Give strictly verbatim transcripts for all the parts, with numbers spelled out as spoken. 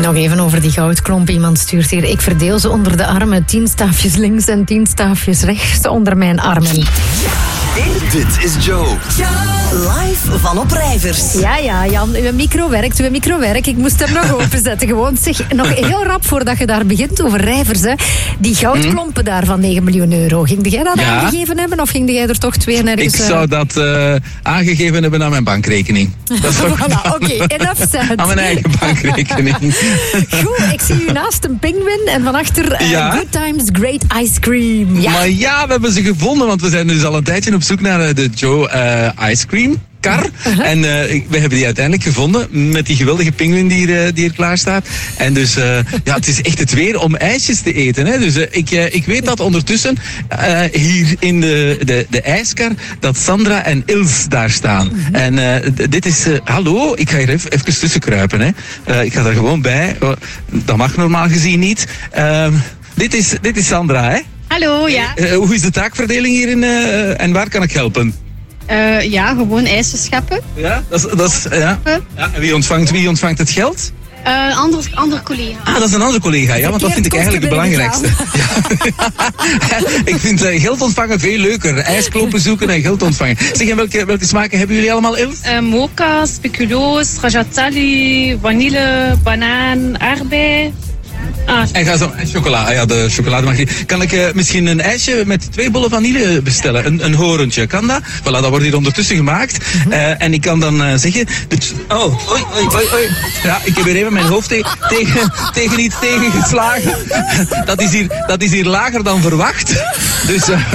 Nog even over die goudklomp. Iemand stuurt hier: ik verdeel ze onder de armen. Tien staafjes links en tien staafjes rechts onder mijn armen. Dit is Joe. Live van Oprijvers. Ja, ja, Jan, uw micro werkt, uw micro werkt. Ik moest hem nog openzetten. Gewoon, zeg, nog heel rap voordat je daar begint over Rijvers. Hè. Die goudklompen daar van negen miljoen euro. Ging jij dat ja. aangegeven hebben of ging jij er toch twee nergens... Ik zou dat uh, aangegeven hebben aan mijn bankrekening. Dat is toch... voilà, oké, okay, enough said. Aan mijn eigen bankrekening. Goed, ik zie u naast een pinguïn en van achter uh, ja. Good Times Great Ice Cream. Ja. Maar ja, we hebben ze gevonden, want we zijn dus al een tijdje op zoek naar de Joe uh, Ice Cream kar. Uh-huh. En uh, we hebben die uiteindelijk gevonden met die geweldige pinguïn die, uh, die er klaar staat. En dus, uh, ja, het is echt het weer om ijsjes te eten. Hè. Dus uh, ik, uh, ik weet dat ondertussen uh, hier in de, de, de ijskar dat Sandra en Ils daar staan. Uh-huh. En uh, d- dit is... Uh, hallo, ik ga hier even, even tussen kruipen. Hè. Uh, ik ga er gewoon bij. Uh, dat mag normaal gezien niet. Uh, dit, is, dit is Sandra, hè? Hallo, ja. Uh, hoe is de taakverdeling hier in, uh, en waar kan ik helpen? Uh, ja, gewoon ijsjes scheppen. Ja, dat is, dat is, ja. ja. En wie ontvangt, wie ontvangt het geld? Een uh, ander, ander collega. Ah, dat is een andere collega, ja, want dat vind ik eigenlijk het belangrijkste. Ja. Ik vind uh, geld ontvangen veel leuker. IJskloppen zoeken en geld ontvangen. Zeg, en welke, welke smaken hebben jullie allemaal, Els? Uh, mocha, speculoos, stracciatella, vanille, banaan, aardbei. Ah. En ga zo, en chocola, ah ja, de chocolade mag niet. Kan ik uh, misschien een ijsje met twee bollen vanille bestellen? Een, een horentje, kan dat? Voilà, dat wordt hier ondertussen gemaakt. Uh, en ik kan dan uh, zeggen... Dit, oh, oei, oei, oei, oei. Ja, ik heb er even mijn hoofd te, tegen, tegen iets tegengeslagen. Dat is, hier, dat is hier lager dan verwacht. Dus... Uh,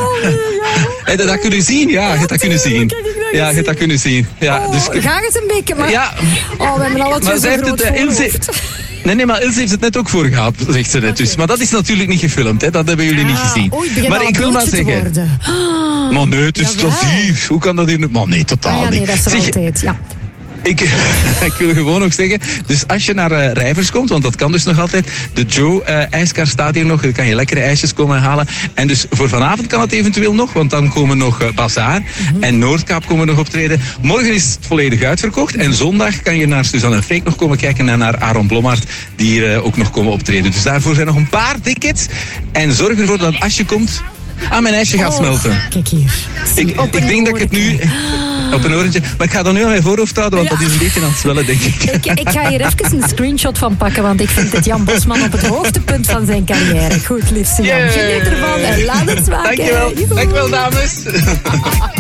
Heb je dat kunnen zien? Ja, je hebt dat kunnen zien. Ja, je hebt dat kunnen zien. Ja, dus, ga eens een beetje, maar... Ja, oh, we hebben alle twee zo'n groot voorhoofd. Nee, nee, maar Ilse heeft het net ook voor gehad, zegt ze net dus. Maar dat is natuurlijk niet gefilmd, hè. Dat hebben jullie niet gezien. Oei, maar ik wil maar zeggen... Oh. Maar nee, het is toch hier. Hoe kan dat hier... Maar nee, totaal ah, ja, nee, niet. dat is er zeg, altijd, ja. Ik, ik wil gewoon nog zeggen, dus als je naar uh, Rijvers komt, want dat kan dus nog altijd, de Joe uh, ijskar staat hier nog, dan kan je lekkere ijsjes komen halen. En dus voor vanavond kan het eventueel nog, want dan komen nog uh, Bazaar mm-hmm. en Noordkaap komen nog optreden. Morgen is het volledig uitverkocht en zondag kan je naar Suzanne en Freek nog komen kijken en naar Aaron Blommaert, die hier uh, ook nog komen optreden. Dus daarvoor zijn nog een paar tickets en zorg ervoor dat als je komt, aan mijn ijsje gaat smelten. Oh, kijk hier. Ik, ik denk dat ik het nu... Op een orentje. Maar ik ga dat nu aan mijn voorhoofd houden, want ja. dat is een beetje aan het zwellen, denk ik. ik. Ik ga hier even een screenshot van pakken, want ik vind het Jan Bosman op het hoogtepunt van zijn carrière. Goed, liefste Jan. Yeah. Geniet ervan en laat het smaken. Dankjewel. Dankjewel, dames.